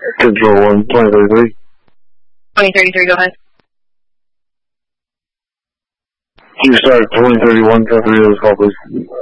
Control 1, 2033. 2033, go ahead. You start 2031, Traffic Radio's call, please.